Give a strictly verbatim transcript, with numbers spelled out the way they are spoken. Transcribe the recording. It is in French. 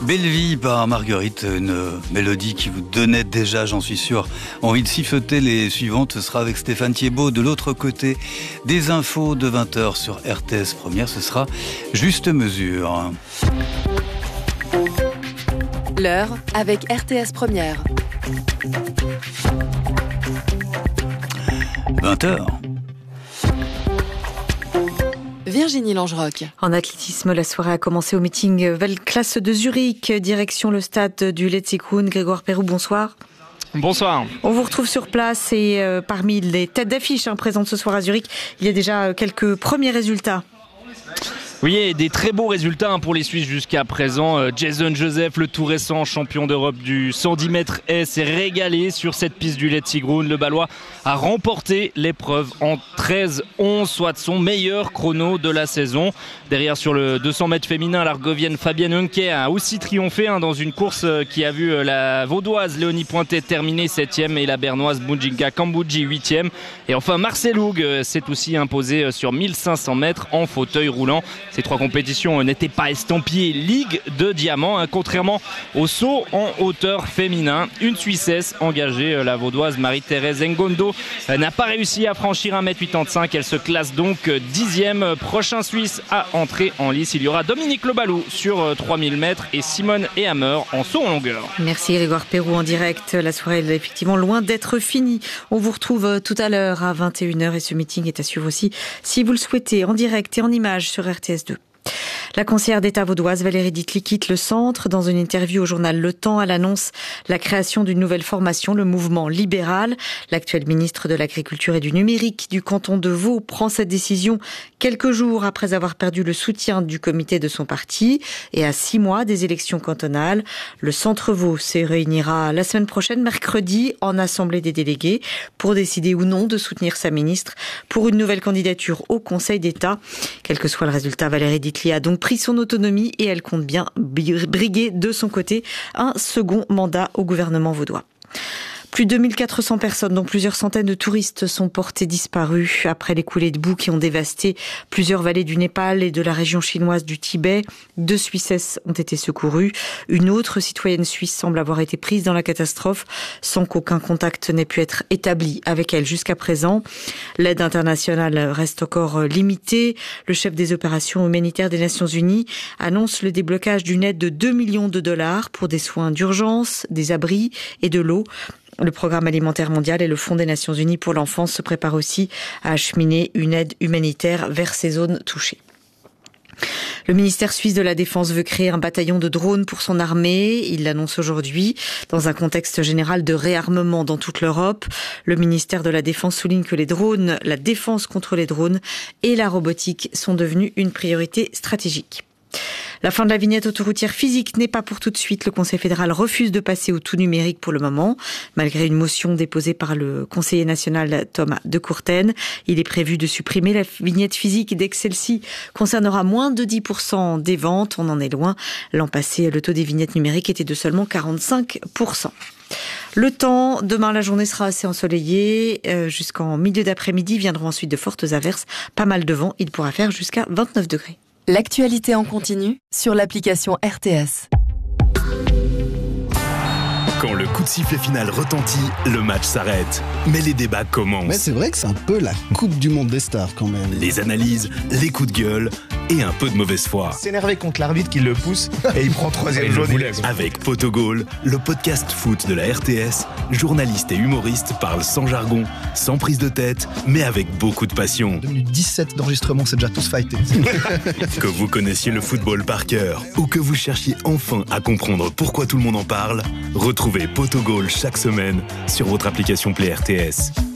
Belle vie par Marguerite, une mélodie qui vous donnait déjà, j'en suis sûr, envie de siffloter. Les suivantes, ce sera avec Stéphane Thiebaud. De l'autre côté, des infos de vingt heures sur R T S Première, ce sera Juste Mesure. L'heure avec R T S Première. vingt heures. Virginie Langerock. En athlétisme, la soirée a commencé au meeting Weltklasse de Zurich, direction le stade du Letzigrund. Grégoire Perroux, bonsoir. Bonsoir. On vous retrouve sur place et euh, parmi les têtes d'affiche hein, présentes ce soir à Zurich, il y a déjà quelques premiers résultats. Oui, et des très beaux résultats hein, pour les Suisses jusqu'à présent. Euh, Jason Joseph, le tout récent champion d'Europe du cent dix mètres haies, s'est régalé sur cette piste du Letzigrund. Le Balois a remporté l'épreuve en treize onze, soit son meilleur chrono de la saison. Derrière, sur le deux cents mètres féminin, l'Argovienne Fabienne Hunke a aussi triomphé hein, dans une course qui a vu la Vaudoise Léonie Pointet terminer septième et la Bernoise Mbujinga Kambouji huitième. Et enfin, Marcel Houg s'est aussi imposé sur mille cinq cents mètres en fauteuil roulant. Ces trois compétitions n'étaient pas estampillées Ligue de Diamant, hein, contrairement au saut en hauteur féminin. Une Suissesse engagée, la Vaudoise Marie-Thérèse Ngondo, n'a pas réussi à franchir un mètre quatre-vingt-quinze. Elle se classe donc dixième. Prochain Suisse à entrer en lice, il y aura Dominique Lebalou sur trois mille mètres et Simone Ehammer en saut en longueur. Merci Grégoire Perroux en direct. La soirée est effectivement loin d'être finie. On vous retrouve tout à l'heure à vingt et une heures et ce meeting est à suivre aussi, si vous le souhaitez, en direct et en image sur R T S deux. La conseillère d'État vaudoise Valérie Ditli quitte le centre. Dans une interview au journal Le Temps, elle annonce la création d'une nouvelle formation, le mouvement libéral. L'actuel ministre de l'Agriculture et du Numérique du canton de Vaud prend cette décision quelques jours après avoir perdu le soutien du comité de son parti et à six mois des élections cantonales. Le centre Vaud se réunira la semaine prochaine, mercredi, en assemblée des délégués pour décider ou non de soutenir sa ministre pour une nouvelle candidature au Conseil d'État. Quel que soit le résultat, Valérie Ditli a donc pris son autonomie et elle compte bien briguer de son côté un second mandat au gouvernement vaudois. Plus de deux mille quatre cents personnes, dont plusieurs centaines de touristes, sont portées disparues après les coulées de boue qui ont dévasté plusieurs vallées du Népal et de la région chinoise du Tibet. Deux Suissesses ont été secourues. Une autre citoyenne suisse semble avoir été prise dans la catastrophe sans qu'aucun contact n'ait pu être établi avec elle jusqu'à présent. L'aide internationale reste encore limitée. Le chef des opérations humanitaires des Nations Unies annonce le déblocage d'une aide de deux millions de dollars pour des soins d'urgence, des abris et de l'eau. Le Programme alimentaire mondial et le Fonds des Nations Unies pour l'enfance se préparent aussi à acheminer une aide humanitaire vers ces zones touchées. Le ministère suisse de la Défense veut créer un bataillon de drones pour son armée. Il l'annonce aujourd'hui dans un contexte général de réarmement dans toute l'Europe. Le ministère de la Défense souligne que les drones, la défense contre les drones et la robotique sont devenus une priorité stratégique. La fin de la vignette autoroutière physique n'est pas pour tout de suite. Le Conseil fédéral refuse de passer au tout numérique pour le moment, malgré une motion déposée par le conseiller national Thomas de Courten. Il est prévu de supprimer la vignette physique dès que celle-ci concernera moins de dix pour cent des ventes. On en est loin. L'an passé, le taux des vignettes numériques était de seulement quarante-cinq pour cent. Le temps, demain la journée sera assez ensoleillée, euh, jusqu'en milieu d'après-midi viendront ensuite de fortes averses, pas mal de vent, il pourra faire jusqu'à vingt-neuf degrés. L'actualité en continu sur l'application R T S. Quand le coup de sifflet final retentit, le match s'arrête. Mais les débats commencent. Mais c'est vrai que c'est un peu la Coupe du Monde des stars quand même. Les analyses, les coups de gueule et un peu de mauvaise foi. S'énerver contre l'arbitre qui le pousse et il prend troisième jaune. Avec Potogol, le podcast foot de la R T S, journalistes et humoristes parlent sans jargon, sans prise de tête, mais avec beaucoup de passion. deux minutes dix-sept d'enregistrement, c'est déjà tous fighté. Que vous connaissiez le football par cœur ou que vous cherchiez enfin à comprendre pourquoi tout le monde en parle, retrouvez Potogol chaque semaine sur votre application Play R T S.